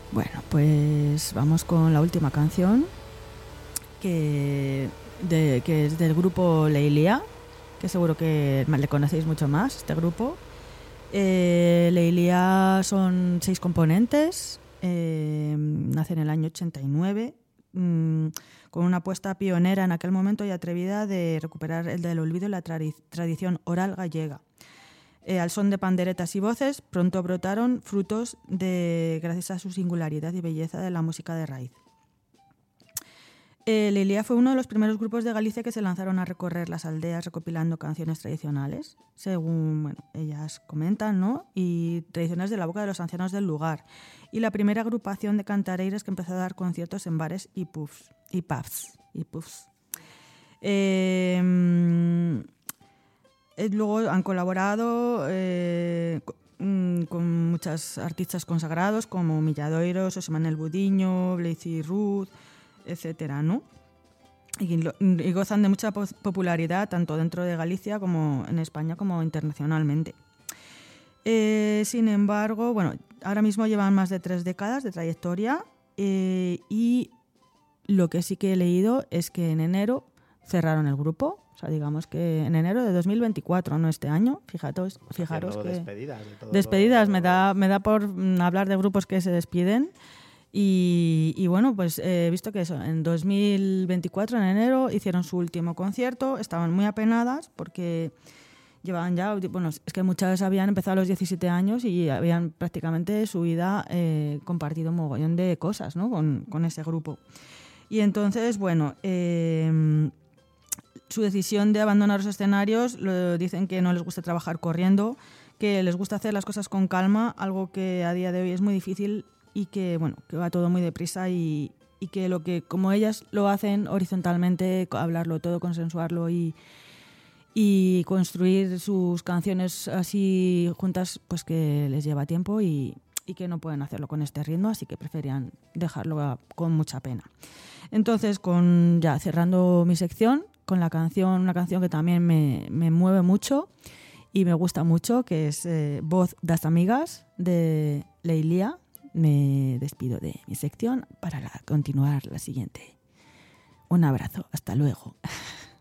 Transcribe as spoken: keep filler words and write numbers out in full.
Bueno, pues vamos con la última canción, que, de, que es del grupo Leilia, que seguro que le conocéis mucho más, este grupo. Eh, Leilia son seis componentes, eh, nace en el año ochenta y nueve, mmm, con una apuesta pionera en aquel momento y atrevida de recuperar el del olvido y la tradi- tradición oral gallega. Eh, al son de panderetas y voces, pronto brotaron frutos de, gracias a su singularidad y belleza de la música de raíz. Eh, Leilia fue uno de los primeros grupos de Galicia que se lanzaron a recorrer las aldeas recopilando canciones tradicionales, según bueno, ellas comentan, ¿no? Y tradiciones de la boca de los ancianos del lugar. Y la primera agrupación de cantareiras que empezó a dar conciertos en bares y pubs. Y pubs. Y pubs. Eh, Eh, luego han colaborado eh, con, con muchos artistas consagrados como Milladoiro, Xosé Manuel Budiño, Blazy Ruth, etcétera, ¿no? Y, lo, y gozan de mucha popularidad tanto dentro de Galicia como en España como internacionalmente. Eh, sin embargo, bueno, ahora mismo llevan más de tres décadas de trayectoria eh, y lo que sí que he leído es que en enero cerraron el grupo. O sea, digamos que en enero de dos mil veinticuatro, no este año. Fijaros, fijaros que... Despedidas. De todo despedidas, lo... me da, me da por hablar de grupos que se despiden. Y, y bueno, pues he visto que eso, en dos mil veinticuatro, en enero, hicieron su último concierto. Estaban muy apenadas porque llevaban ya... Bueno, es que muchas habían empezado a los diecisiete años y habían prácticamente su vida eh, compartido un mogollón de cosas, ¿no? con, con ese grupo. Y entonces, bueno... Eh, su decisión de abandonar los escenarios, lo, dicen que no les gusta trabajar corriendo, que les gusta hacer las cosas con calma, algo que a día de hoy es muy difícil y que, bueno, que va todo muy deprisa y, y que lo que, como ellas lo hacen horizontalmente, hablarlo todo, consensuarlo y, y construir sus canciones así juntas, pues que les lleva tiempo y, y que no pueden hacerlo con este ritmo, así que preferían dejarlo a, con mucha pena. Entonces, con ya cerrando mi sección, con la canción, una canción que también me, me mueve mucho y me gusta mucho, que es eh, Voz das Amigas, de Leilia. Me despido de mi sección para la, continuar la siguiente. Un abrazo, hasta luego.